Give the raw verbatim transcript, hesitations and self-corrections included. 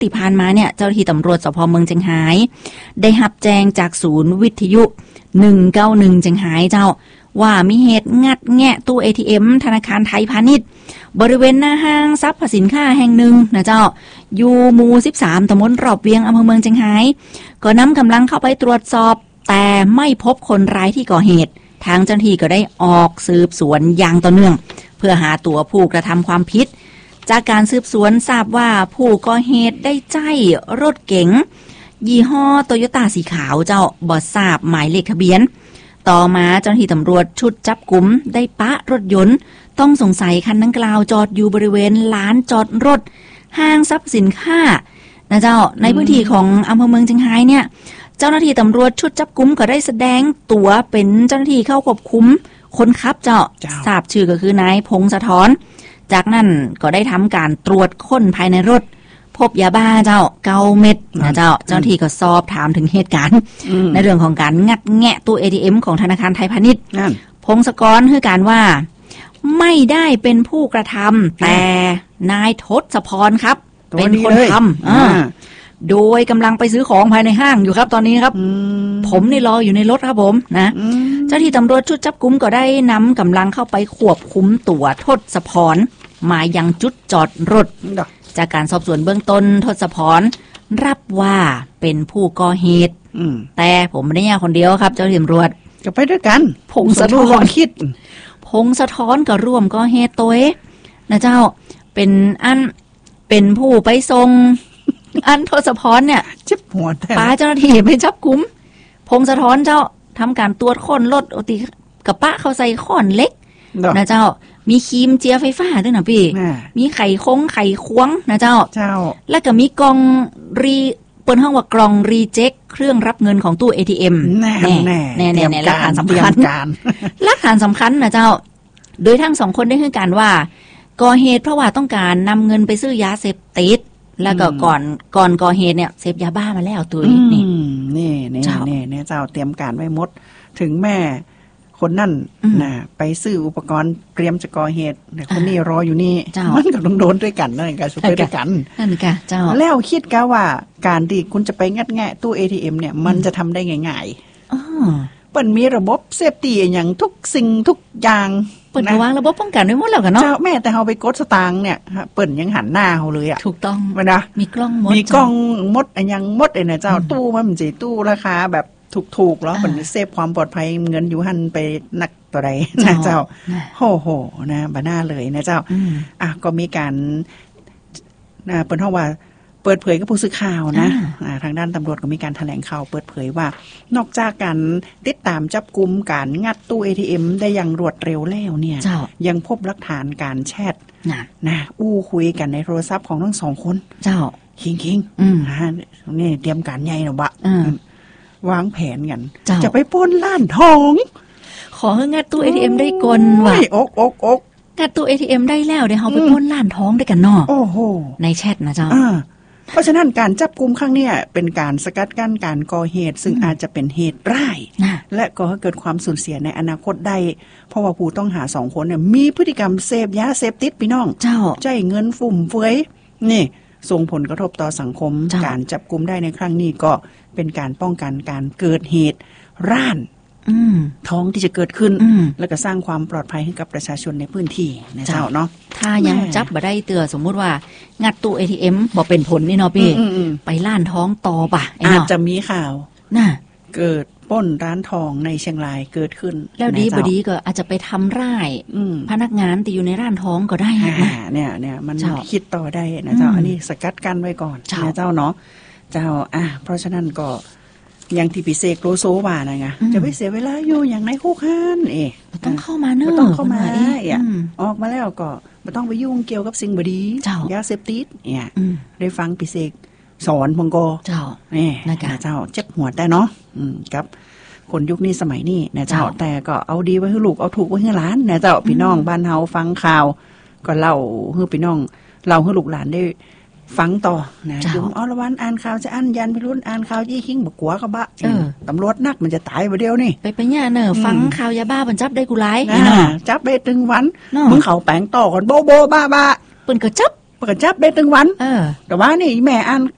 ที่ผ่านมาเนี่ยเจ้าหน้าที่ตำรวจสภ.เมืองเชียงรายได้รับแจ้งจากศูนย์วิทยุหนึ่งเก้าหนึ่งเชียงรายเจ้าว่ามีเหตุงัดแงะตู้ เอ ที เอ็ม ธนาคารไทยพาณิชย์บริเวณหน้าห้างทรัพย์สินค้าแห่งหนึ่งนะเจ้าอยู่หมู่สิบสามตำบลรอบเวียงอำเภอเมืองเชียงรายก็นำกำลังเข้าไปตรวจสอบแต่ไม่พบคนร้ายที่ก่อเหตุทางเจ้าหน้าที่ก็ได้ออกสืบสวนอย่างต่อเนื่องเพื่อหาตัวผู้กระทำความผิดจากการสืบสวนทราบว่าผู้ก่อเหตุได้ใจรถเก๋งยี่ห้อโตโยต้าสีขาวเจ้าบ่ทราบหมายเลขทะเบียนต่อมาเจ้าหน้าที่ตำรวจชุดจับกุมได้ปะรถยนต์ต้องสงสัยคันดังกล่าวจอดอยู่บริเวณลานจอดรถห้างทรัพย์สินค้านะเจ้าในพื้นที่ของอำเภอเมืองเชียงรายเนี่ยเจ้าหน้าที่ตำรวจชุดจับกุมก็ได้แสดงตัวเป็นเจ้าหน้าที่เข้าควบคุมคนขับเจ้าทราบชื่อก็คือนายพงศธรจากนั้นก็ได้ทำการตรวจค้นภายในรถพบยาบ้าเจ้าเก้าเม็ดนะเจ้าเจ้าหน้าที่ก็สอบถามถึงเหตุการณ์ในเรื่องของการงัดแงะตู้ เอ ที เอ็ม ของธนาคารไทยพาณิชย์พงศกรคือการว่าไม่ได้เป็นผู้กระทำแต่นายทศพรครับเป็นคนทำโดยกำลังไปซื้อของภายในห้างอยู่ครับตอนนี้ครับผมนี่รออยู่ในรถครับผมนะเจ้าที่ตำรวจชุดจับกุมก็ได้นำกำลังเข้าไปควบคุมตัวทศพรมายังจุดจอดรถจากการสอบสวนเบื้องต้นทศพรรับว่าเป็นผู้ก่อเหตุแต่ผมไม่ได้ยาคนเดียวครับเจ้าที่ตำรวจก็ไปด้วยกันพงศธรคิดพงศธรก็ร่วมก่อเหตุตัวเองนะเจ้าเป็นอันเป็นผู้ไปส่งอันทศพรเนี่ยจับหัวแท้ป้าเจ้าหน้าที่ไปจับกุมพงศธรเจ้าทำการตรวจค้นรถโอติกับป้าเขาใส่ค้อนเล็กนะเจ้ามีครีมเจียไฟฟ้าด้วยนะพี่มีไข่คงไข่ควงนะเจ้าเจ้าแล้วก็มีกล่องรีเปิดห้องว่ากล่องรีเจ็คเครื่องรับเงินของตู้ เอ ที เอ็มแน่แน่แน่แน่หลักฐานสำคัญหลักฐานสำคัญนะเจ้าโดยทั้งสองคนได้ให้การว่าก่อเหตุเพราะว่าต้องการนำเงินไปซื้อยาเสพติดแล้วก็ก่อนก่อนก่อเหตุเนี่ยเสพยาบ้ามาแล้วตัวนี้นี่นี่นี่นี่เนี่ยเจ้าเตรียมการไว้หมดถึงแม่คนนั่นนะไปซื้ออุปกรณ์เตรียมจะก่อเหตุแต่คนนี้รออยู่นี่มันก็ต้องโดนด้วยกันนั่นกันสุดไปด้วยกันนั่นค่ะเจ้าแล้วคิดกะว่าการที่คุณจะไปงัดแงะตู้ เอ ที เอ็ม เนี่ยมันจะทำได้ง่ายๆอ๋อเปิ้นมีระบบเซฟตี้อย่างทุกสิ่งทุกอย่างเปิ้นวางระบบป้องกันไว้หมดแล้วกันเนาะเจ้าแม่แต่เฮาไปกดสตางค์เนี่ยเปิ้นยังหันหน้าเฮาเลยอ่ะถูกต้องมั้ยนะมีกล้องหมดมีกล้องหมดอันยังหมดไอ้น่ะเจ้าตู้มันสิตู้ราคาแบบถูกๆแล้วเปิ้นเซฟความปลอดภัยเงินอยู่หั่นไปนักตัวใดนะเจ้าโหโหนะบ่น่าเลยนะเจ้าอ่ะก็มีการนะเปิ้นเฮาว่าเปิดเผยกับผู้สื่อข่าวนะทางด้านตำรวจก็มีการแถลงข่าวเปิดเผยว่านอกจากการติดตามจับกุมการงัดตู้ เอ ที เอ็ม ได้อย่างรวดเร็วแล้วเนี่ยยังพบหลักฐานการแชทนะนะอู้คุยกันในโทรศัพท์ของทั้งสองคนเจ้าคิงคิงนี่เตรียมการใหญ่เนาะบะวางแผนกันจะไปปล้นร้านทองขอให้งัดตู้ เอ ที เอ็ม ได้ก่อนว่ะอกอกอกงัดตู้ เอ ที เอ็ม ได้แล้วเดี๋ยวเฮาไปปล้นร้านทองด้วยกันเนาะโอ้โหในแชทนะเจ้าเพราะฉะนั้นการจับกุมครั้งนี้เป็นการสกัดกั้นการก่อเหตุซึ่งอาจจะเป็นเหตุร้ายและก่อให้เกิดความสูญเสียในอนาคตได้เพราะว่าผู้ต้องหาสองคนเนี่ยมีพฤติกรรมเสพยาเสพติดพี่น้องเจ้าใช้เงินฟุ่มเฟือยนี่ส่งผลกระทบต่อสังคมการจับกุมได้ในครั้งนี้ก็เป็นการป้องกันการเกิดเหตุร้านท้องที่จะเกิดขึ้นแล้วก็สร้างความปลอดภัยให้กับประชาชนในพื้นที่นะเจ้าเนาะถ้ายังจับบ่ได้เตือสมมุติว่างัดตู้ เอ ที เอ็ม บ่เป็นผลนี่เนาะพี่ไปล้านท้องต่อป่ะอาจจะมีข่าวน่ะเกิดปล้นร้านทองในเชียงรายเกิดขึ้นแล้วดีบ่ดีก็อาจจะไปทำร้ายพนักงานที่อยู่ในร้านทองก็ได้นะเนี่ยเนี่ยมันคิดต่อได้นะเจ้าอันนี้สกัดกั้นไว้ก่อนนะเจ้าเนาะเจ้าอ่ะเพราะฉะนั้นก็อย่างที่พิเศษโลโซว่านะไงจะไปเสียเวลาอยู่อย่างในคุกหันเอ๊ะต้องเข้ามาเนอะต้องเข้ามาเอ๊ะออกมาแล้วก็ไม่ต้องไปยุ่งเกี่ยวกับสิ่งบดียาเสพติดเนี่ยได้ฟังพิเศษสอนพงโกเจ้านี่นะเจ้าเจ็บหัวได้เนาะครับคนยุคนี้สมัยนี้นะเจ้าแต่ก็เอาดีไว้ให้ลูกเอาถูกไว้ให้หลานนะเจ้าพี่น้องบ้านเฮาฟังข่าวก็เล่าให้พี่น้องเล่าให้ลูกหลานได้ฟังต่อนะยุงอรวรรณอ่านข่าวจะอั้นยันไปรุ่นอ่านข่าวยี่ขิงบักกัวก็บะตำรวจนักมันจะตายไปเดียวนี่ไปไปเนี่ยเนอะฟังข่าวยาบ้ามันจับได้กูไล่จับได้ตึงวันมึงเขาแปลงต่อก่อนโบโบบ้าบ้าเปิ้นก็จับเปิ้นก็จับได้ตึงวันแต่ว่านี่แม่อ่าน